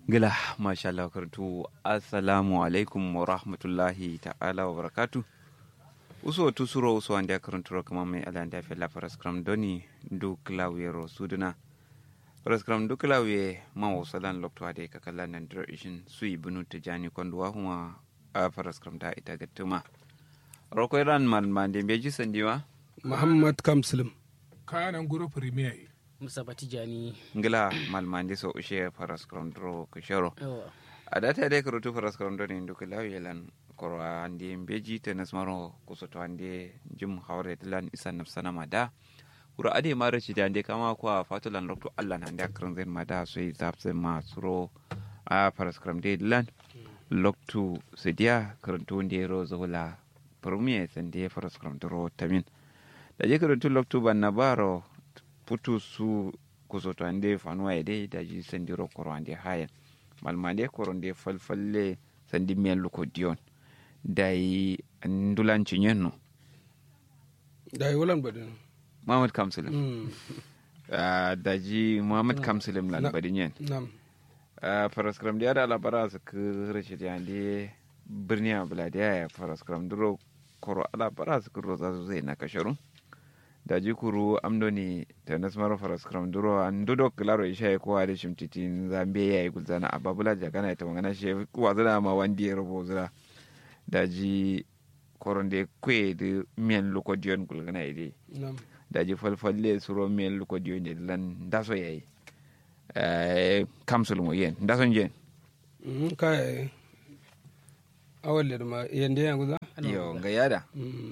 Gila, masha Allah kartu, assalamu alaikum wa rahmatullahi ta'ala wa barakatu. Uso tusuro uso ande karanturo kama mai ala ande fela paraskram doni du klawiye ro suduna. Paraskram du klawiye ma wasalan lokto ade kakala nan dro ishin sui bunu tijani konduwa huma a paraskram da ita gattuma. Roko iran mande beji sandiwa Muhammad Kamslim kanan guro premier Musa Batijani ngila malmande so ushe paraskram dro kishoro. Adata dai karutu paraskram doni du klawiye lan koro andi beji tenas maro kusoto andi jim hawre lan isa nafsana mada kura ade mara ci dande kama kwa fatulan lokto Allah nan da kran zen mada so yi zapse ma suro a paraskram de lan lokto sedia karantu ndi ro zola premier sende paraskram dro tamin da je karantu lokto banna baro putu su kusoto ande fanwa ide da ji sendiro koro ande haya malmande koro ande falfalle sandi miyan luko dion dai ndulanci nyenno dai wulan badin Muhammad Kamsilim daji Muhammad Kamsilim lan badin yen nam paraskram dia da labara su ku rashid yande birni abladiya ya paraskram duro koro ala bara su ku roza su zai na kasharu daji kuru amdoni tanas maro paraskram duro an dodo klaro isha ko da shimtitin zambe yayi gulzana ababula jagana ita wangana she kuwa zana ma wandi ya robo zira daji koronde kwe de miyan luko diyon kulgana ide daji falfalle suro miyan luko diyon de lan daso yayi kamsul mo yen daso jen kai awalle ma yende yangu za yo nga yada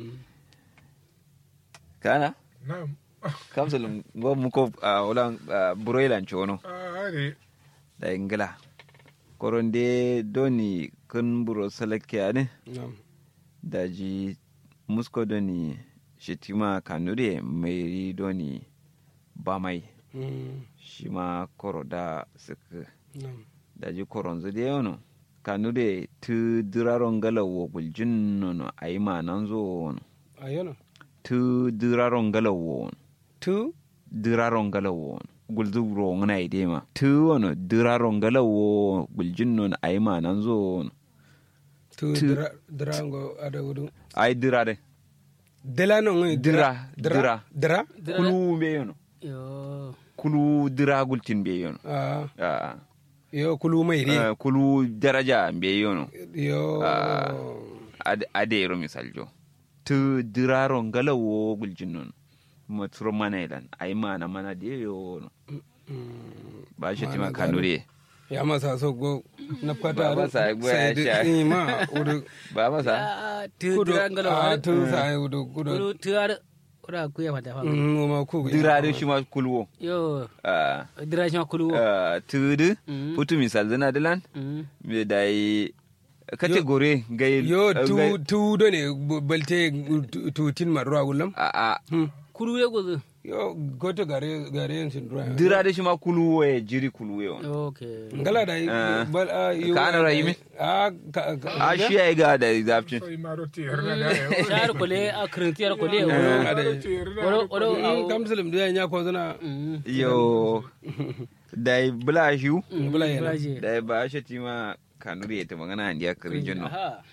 kana na'am kamsul go muko wala buroilan chono are da ingila koronde doni kun buro salakya ne nam daji musko doni shitima kanure mai doni ba mai shi ma koro da suka nam daji koron zu da yano kanure tu diraron galawo guljin nono a yi ma nan zo ayona tu diraron galawo tu diraron galawo gulzu ro ngana ide ma tu wano diraron galawo guljin nono a yi ma nan zo tu drango ada wudu ai dira de dela no ngi dira dra kulu be yono yo kulu dira gultin be yono yo kulu mai re kulu daraja be yono yo ade ro misaljo tu diraro ngalawo guljin non matro manailan ai mana de yono ba shi tima kanure ya masa so go na fata ba masa go ya sha ma wudu ba masa tu dirangalo tu sai wudu kudu tuar ora kuya mata fa ma ku dirare shi ma kulwo yo dira shi kulu tudu putu misal zana dilan me dai kace gore gai yo tu do ne balte tu tin marwa gulam a kulu ye gozo yo goto gare yin sindura dirare shi ma kulwo ya jiri kulwo yo okay ngala da bal kana rayimi a shi ya ga da zafcin sai maro tiyar na da shar kole a krintiyar kole woro kamsalim da ya ko zana yo dai blashu bula yana dai ba shi tima kanuri ta magana an dia karijin no